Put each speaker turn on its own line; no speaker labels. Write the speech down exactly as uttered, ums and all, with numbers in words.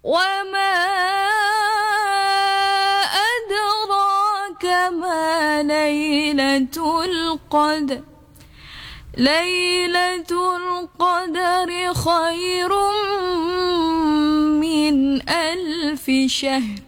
وما أدراك ما ليلة القدر ليلة القدر خير من ألف شهر